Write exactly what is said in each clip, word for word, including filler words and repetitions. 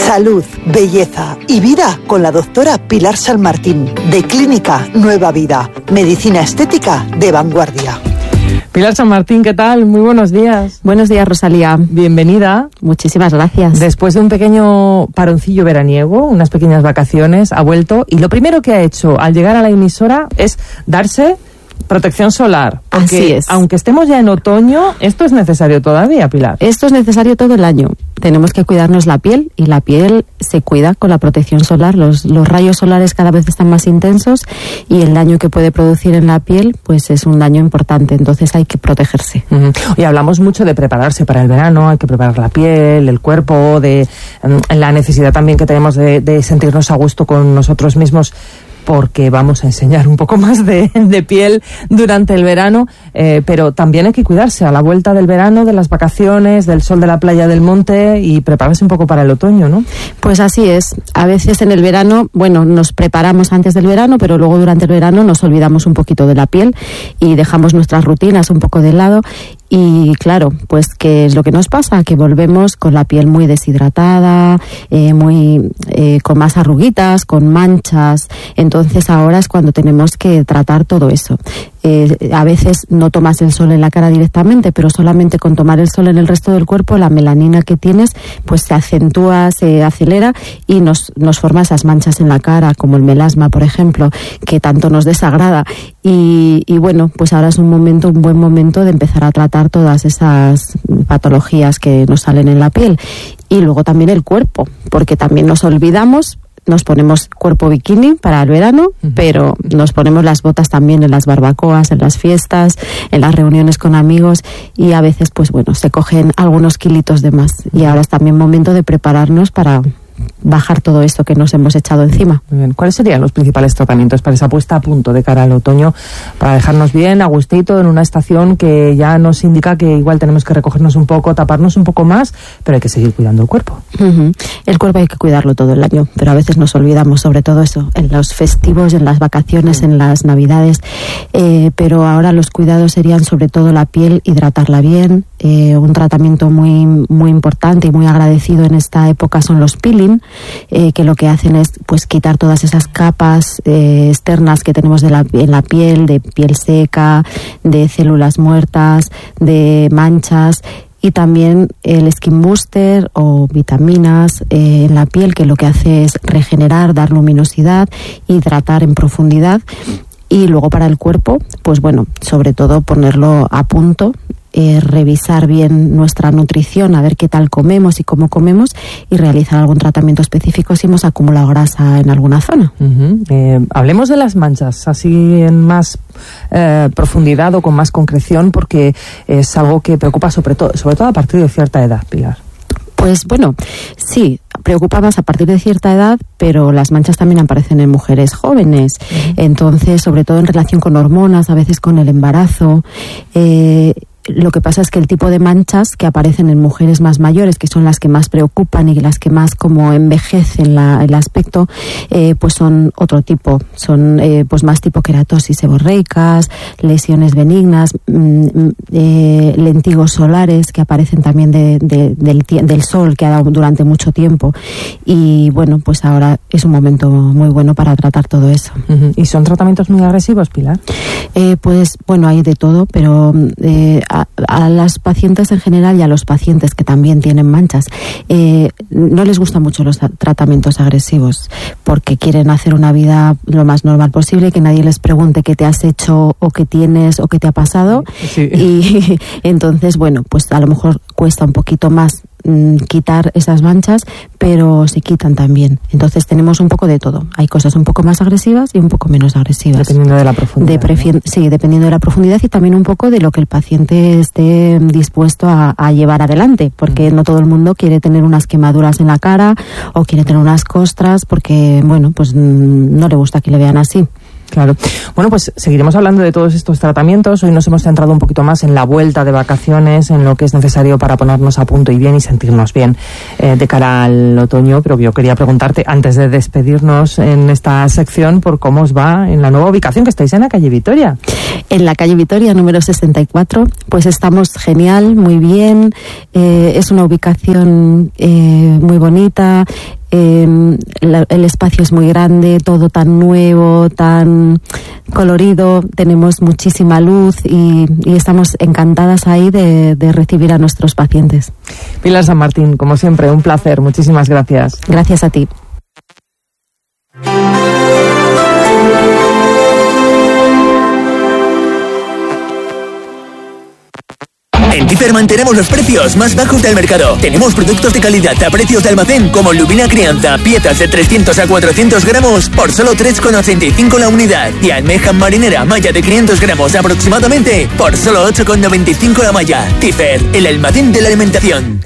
Salud, belleza y vida con la doctora Pilar San Martín, de Clínica Nueva Vida. Medicina estética de vanguardia. Pilar San Martín, ¿qué tal? Muy buenos días. Buenos días, Rosalía. Bienvenida. Muchísimas gracias. Después de un pequeño paroncillo veraniego, unas pequeñas vacaciones, ha vuelto y lo primero que ha hecho al llegar a la emisora es darse protección solar. Porque Así es. Aunque estemos ya en otoño, esto es necesario todavía, Pilar. Esto es necesario todo el año. Tenemos que cuidarnos la piel y la piel se cuida con la protección solar. Los, los rayos solares cada vez están más intensos y el daño que puede producir en la piel pues es un daño importante. Entonces hay que protegerse. Uh-huh. Y hablamos mucho de prepararse para el verano, hay que preparar la piel, el cuerpo, de um, la necesidad también que tenemos de, de sentirnos a gusto con nosotros mismos, porque vamos a enseñar un poco más de, de piel durante el verano, eh, pero también hay que cuidarse a la vuelta del verano, de las vacaciones, del sol de la playa, del monte, y prepararse un poco para el otoño, ¿no? Pues así es. A veces en el verano, bueno, nos preparamos antes del verano, pero luego durante el verano nos olvidamos un poquito de la piel y dejamos nuestras rutinas un poco de lado. Y claro, pues ¿qué es lo que nos pasa? Que volvemos con la piel muy deshidratada, eh, muy eh, con más arruguitas, con manchas. Entonces ahora es cuando tenemos que tratar todo eso. Eh, a veces no tomas el sol en la cara directamente, pero solamente con tomar el sol en el resto del cuerpo, la melanina que tienes pues se acentúa, se acelera y nos, nos forma esas manchas en la cara, como el melasma, por ejemplo, que tanto nos desagrada. Y, y bueno, pues ahora es un momento, un buen momento de empezar a tratar todas esas patologías que nos salen en la piel. Y luego también el cuerpo, porque también nos olvidamos. Nos ponemos cuerpo bikini para el verano, uh-huh. pero nos ponemos las botas también en las barbacoas, en las fiestas, en las reuniones con amigos y a veces, pues bueno, se cogen algunos kilitos de más. Uh-huh. Y ahora es también momento de prepararnos para bajar todo esto que nos hemos echado encima. Muy bien. ¿Cuáles serían los principales tratamientos para esa puesta a punto de cara al otoño, para dejarnos bien, a gustito, en una estación que ya nos indica que igual tenemos que recogernos un poco, taparnos un poco más, pero hay que seguir cuidando el cuerpo? Uh-huh. El cuerpo hay que cuidarlo todo el año, pero a veces nos olvidamos, sobre todo eso, en los festivos, en las vacaciones, uh-huh. en las navidades, eh, pero ahora los cuidados serían sobre todo la piel, hidratarla bien. Eh, un tratamiento muy, muy importante y muy agradecido en esta época son los peeling, eh, que lo que hacen es pues quitar todas esas capas eh, externas que tenemos de la, en la piel, de piel seca, de células muertas, de manchas. Y también el Skin Booster o vitaminas eh, en la piel, que lo que hace es regenerar, dar luminosidad, hidratar en profundidad. Y luego para el cuerpo, pues bueno, sobre todo ponerlo a punto, eh, revisar bien nuestra nutrición, a ver qué tal comemos y cómo comemos y realizar algún tratamiento específico si hemos acumulado grasa en alguna zona. Uh-huh. Eh, hablemos de las manchas, así en más eh, profundidad o con más concreción, porque es algo que preocupa sobre todo, sobre todo a partir de cierta edad, Pilar. Pues bueno, sí, preocupa más a partir de cierta edad, pero las manchas también aparecen en mujeres jóvenes. Uh-huh. Entonces, sobre todo en relación con hormonas, a veces con el embarazo. Eh, Lo que pasa es que el tipo de manchas que aparecen en mujeres más mayores, que son las que más preocupan y las que más como envejecen la, el aspecto, eh, pues son otro tipo. Son eh, pues más tipo queratosis seborreicas, lesiones benignas, mm, eh, lentigos solares que aparecen también de, de, del, del sol que ha dado durante mucho tiempo. Y bueno, pues ahora es un momento muy bueno para tratar todo eso. Uh-huh. ¿Y son tratamientos muy agresivos, Pilar? Eh, pues bueno, hay de todo, pero eh, a, a las pacientes en general y a los pacientes que también tienen manchas eh, no les gustan mucho los tratamientos agresivos porque quieren hacer una vida lo más normal posible, que nadie les pregunte qué te has hecho o qué tienes o qué te ha pasado. Sí. Y entonces, bueno, pues a lo mejor cuesta un poquito más quitar esas manchas, pero se quitan también. Entonces tenemos un poco de todo. Hay cosas un poco más agresivas y un poco menos agresivas. Dependiendo de la profundidad. De prefi- ¿no? Sí, dependiendo de la profundidad y también un poco de lo que el paciente esté dispuesto a, a llevar adelante, porque mm. no todo el mundo quiere tener unas quemaduras en la cara o quiere tener unas costras porque, bueno, pues no le gusta que le vean así. Claro. Bueno, pues seguiremos hablando de todos estos tratamientos. Hoy nos hemos centrado un poquito más en la vuelta de vacaciones, en lo que es necesario para ponernos a punto y bien y sentirnos bien eh, de cara al otoño. Pero yo quería preguntarte, antes de despedirnos en esta sección, por cómo os va en la nueva ubicación que estáis en la calle Vitoria. En la calle Vitoria, número sesenta y cuatro, pues estamos genial, muy bien. Eh, es una ubicación eh, muy bonita. Eh, la, el espacio es muy grande, todo tan nuevo, tan colorido, tenemos muchísima luz y, y estamos encantadas ahí de, de recibir a nuestros pacientes. Pilar San Martín, como siempre, un placer, muchísimas gracias. Gracias a ti. En Tifer mantenemos los precios más bajos del mercado. Tenemos productos de calidad a precios de almacén como lubina crianza, piezas de trescientos a cuatrocientos gramos por solo tres con ochenta y cinco la unidad. Y almeja marinera malla de quinientos gramos aproximadamente por solo ocho con noventa y cinco la malla. Tifer, el almacén de la alimentación.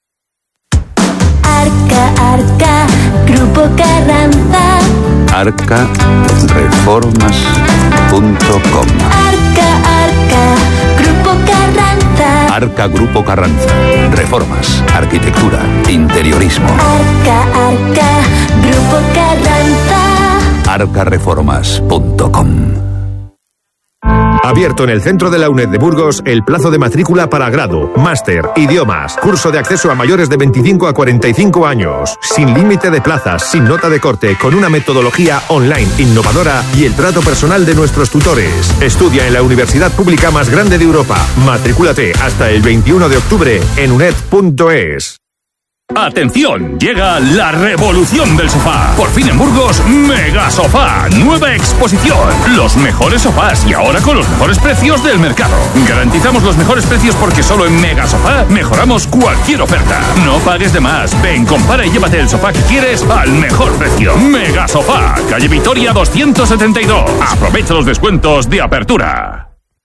Arca, Arca, Grupo Carranza. arca reformas punto com. Arca, Arca, Grupo Carranza. Arca Grupo Carranza. Reformas, arquitectura, interiorismo. Arca, Arca, Grupo Carranza. arca reformas punto com. Abierto en el centro de la UNED de Burgos el plazo de matrícula para grado, máster, idiomas, curso de acceso a mayores de veinticinco a cuarenta y cinco años, sin límite de plazas, sin nota de corte, con una metodología online innovadora y el trato personal de nuestros tutores. Estudia en la universidad pública más grande de Europa. Matrículate hasta el veintiuno de octubre en uned punto es. ¡Atención! Llega la revolución del sofá. Por fin en Burgos, Mega Sofá. Nueva exposición. Los mejores sofás y ahora con los mejores precios del mercado. Garantizamos los mejores precios porque solo en Mega Sofá mejoramos cualquier oferta. No pagues de más. Ven, compara y llévate el sofá que quieres al mejor precio. Mega Sofá. Calle Vitoria doscientos setenta y dos. Aprovecha los descuentos de apertura.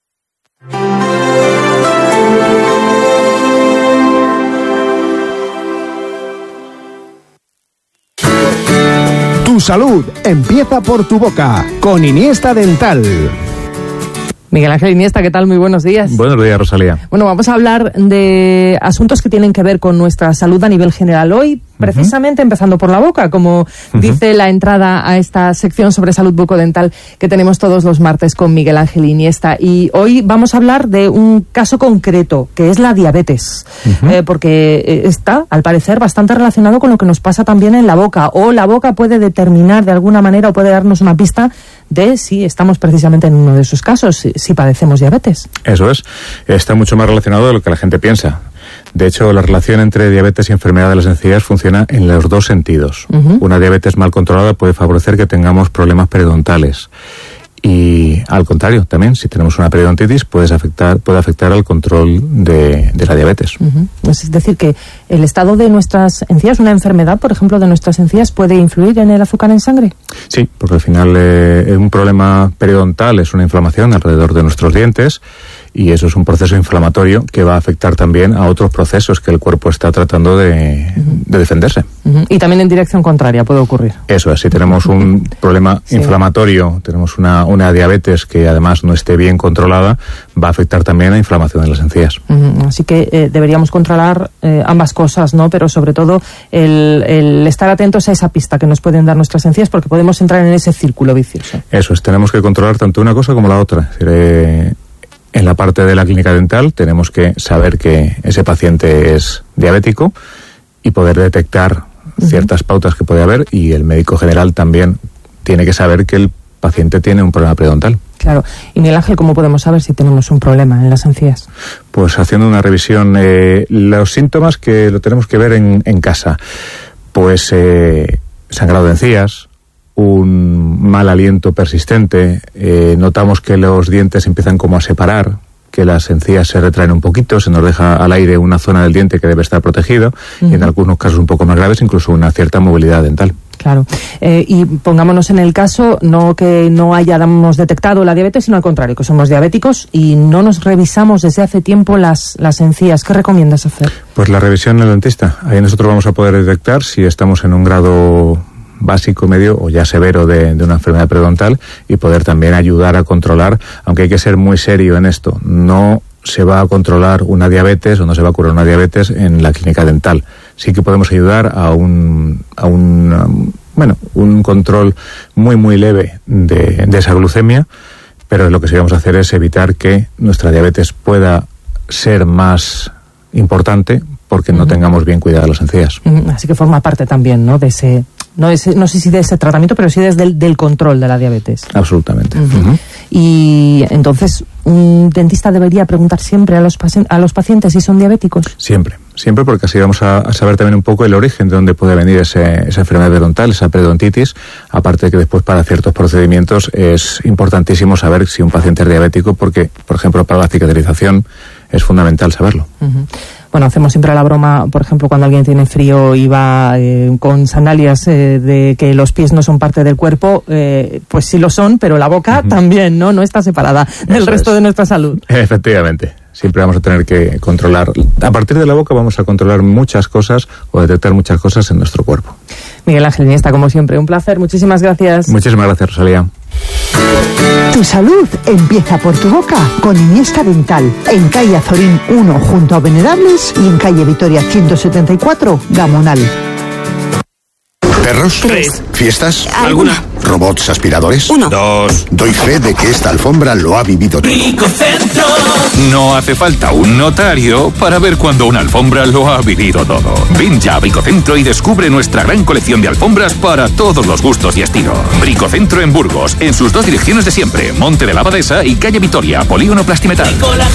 Tu salud empieza por tu boca, con Iniesta Dental. Miguel Ángel Iniesta, ¿qué tal? Muy buenos días. Buenos días, Rosalía. Bueno, vamos a hablar de asuntos que tienen que ver con nuestra salud a nivel general hoy, precisamente uh-huh. empezando por la boca, como uh-huh. dice la entrada a esta sección sobre salud bucodental que tenemos todos los martes con Miguel Ángel Iniesta. Y hoy vamos a hablar de un caso concreto, que es la diabetes, uh-huh. eh, porque está, al parecer, bastante relacionado con lo que nos pasa también en la boca, o la boca puede determinar de alguna manera o puede darnos una pista de si estamos precisamente en uno de esos casos, si, si padecemos diabetes. Eso es, está mucho más relacionado de lo que la gente piensa. De hecho, la relación entre diabetes y enfermedad de las encías funciona en los dos sentidos. Uh-huh. Una diabetes mal controlada puede favorecer que tengamos problemas periodontales. Y al contrario, también, si tenemos una periodontitis, puede afectar, puede afectar al control de, de la diabetes. Uh-huh. Es decir, que el estado de nuestras encías, una enfermedad, por ejemplo, de nuestras encías, ¿puede influir en el azúcar en sangre? Sí, porque al final eh, un problema periodontal es una inflamación alrededor de nuestros dientes, y eso es un proceso inflamatorio que va a afectar también a otros procesos que el cuerpo está tratando de, uh-huh. de defenderse. Uh-huh. Y también en dirección contraria puede ocurrir. Eso es, si tenemos un problema sí. inflamatorio, tenemos una, una diabetes que además no esté bien controlada, va a afectar también a la inflamación de las encías. Uh-huh. Así que eh, deberíamos controlar eh, ambas cosas, ¿no? Pero sobre todo el, el estar atentos a esa pista que nos pueden dar nuestras encías, porque podemos entrar en ese círculo vicioso. Eso es, tenemos que controlar tanto una cosa como la otra. Es decir, eh, en la parte de la clínica dental tenemos que saber que ese paciente es diabético y poder detectar uh-huh. ciertas pautas que puede haber, y el médico general también tiene que saber que el paciente tiene un problema periodontal. Claro. Y Miguel Ángel, ¿cómo podemos saber si tenemos un problema en las encías? Pues haciendo una revisión. Eh, los síntomas que lo tenemos que ver en, en casa, pues eh, sangrado de encías, un mal aliento persistente, eh, notamos que los dientes empiezan como a separar, que las encías se retraen un poquito, se nos deja al aire una zona del diente que debe estar protegido, uh-huh. y en algunos casos un poco más graves, incluso una cierta movilidad dental. Claro. Eh, y pongámonos en el caso, no que no hayamos detectado la diabetes, sino al contrario, que somos diabéticos y no nos revisamos desde hace tiempo las, las encías. ¿Qué recomiendas hacer? Pues la revisión en el dentista. Ahí nosotros vamos a poder detectar si estamos en un grado básico, medio o ya severo de, de una enfermedad periodontal y poder también ayudar a controlar, aunque hay que ser muy serio en esto. No se va a controlar una diabetes o no se va a curar una diabetes en la clínica dental. Sí que podemos ayudar a un, a un, um, bueno, un control muy, muy leve de, de esa glucemia, pero lo que sí vamos a hacer es evitar que nuestra diabetes pueda ser más importante porque no uh-huh. tengamos bien cuidadas las encías. Uh-huh. Así que forma parte también, ¿no?, de ese, no, ese, no sé si de ese tratamiento, pero sí desde el del control de la diabetes. Absolutamente. Uh-huh. Uh-huh. Y entonces, ¿un dentista debería preguntar siempre a los, paci- a los pacientes si son diabéticos? Siempre, siempre, porque así vamos a, a saber también un poco el origen de dónde puede venir ese, esa enfermedad periodontal, esa periodontitis, aparte de que después para ciertos procedimientos es importantísimo saber si un paciente es diabético, porque, por ejemplo, para la cicatrización es fundamental saberlo. Uh-huh. Bueno, hacemos siempre la broma, por ejemplo, cuando alguien tiene frío y va eh, con sandalias eh, de que los pies no son parte del cuerpo, eh, pues sí lo son, pero la boca uh-huh. también, ¿no? No está separada del Eso resto es. de nuestra salud. Efectivamente. Siempre vamos a tener que controlar, a partir de la boca vamos a controlar muchas cosas o detectar muchas cosas en nuestro cuerpo. Miguel Ángel Iniesta, como siempre, un placer. Muchísimas gracias. Muchísimas gracias, Rosalía. Tu salud empieza por tu boca con Iniesta Dental, en calle Azorín uno junto a Venerables y en calle Vitoria ciento setenta y cuatro, Gamonal. ¿Perros? Tres. ¿Fiestas? ¿Alguna? ¿Robots aspiradores? Uno. Dos. Doy fe de que esta alfombra lo ha vivido todo. Bricocentro. No hace falta un notario para ver cuando una alfombra lo ha vivido todo. Ven ya a Bricocentro y descubre nuestra gran colección de alfombras para todos los gustos y estilos. Bricocentro en Burgos, en sus dos direcciones de siempre, Monte de la Abadesa y calle Vitoria, Polígono Plastimetal.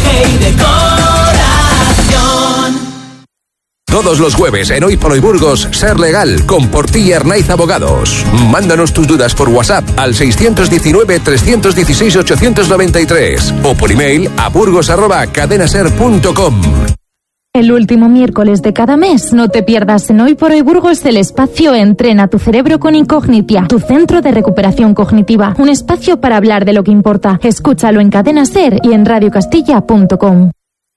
Todos los jueves en Hoy por Hoy Burgos, Ser Legal, con Portilla Arnaiz Abogados. Mándanos tus dudas por WhatsApp al seis uno nueve, tres uno seis, ocho nueve tres o por email a burgos arroba cadenaser punto com. El último miércoles de cada mes, no te pierdas en Hoy por Hoy Burgos el espacio Entrena tu cerebro con Incognitia, tu centro de recuperación cognitiva. Un espacio para hablar de lo que importa. Escúchalo en Cadena Ser y en radio castilla punto com.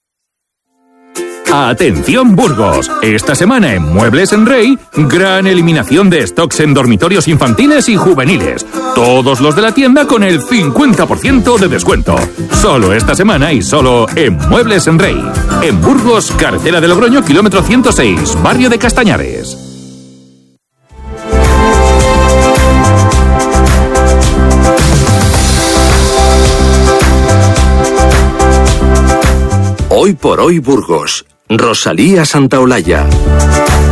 Atención Burgos, esta semana en Muebles en Rey, gran eliminación de stocks en dormitorios infantiles y juveniles. Todos los de la tienda con el cincuenta por ciento de descuento. Solo esta semana y solo en Muebles en Rey. En Burgos, carretera de Logroño, kilómetro ciento seis, barrio de Castañares. Hoy por Hoy Burgos. Rosalía Santaolalla.